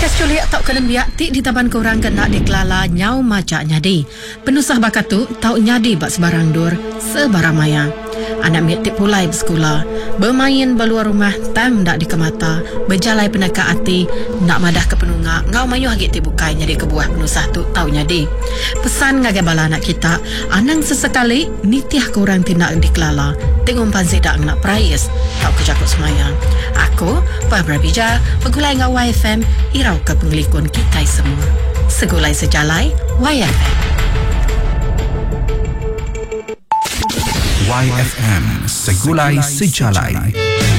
Kes culik tak kena biak ti di taban korang kena dikelala nyau macak nyadi. Penusah bakat tu tau nyadi bak sebarang dur, sebarang maya. Anak miat tip pulai bersekolah, bermain beluar rumah tam dak dikemata, berjalai penaka hati, nak madah ke penunga, ngau mayu hagit ti bukai nyadi kebuah penusah tu tau nyadi. Pesan ngagai bala anak kita, anang sesekali nitiah korang tindak dikelala, tengok pansi dak nak price, tau kejakut semaya. Aku, Barbara Bija, pegulai ngau YFM, irau ke pengelikun kita semua. Segulai sejalai, YFM. YFM Segulai Sejalai.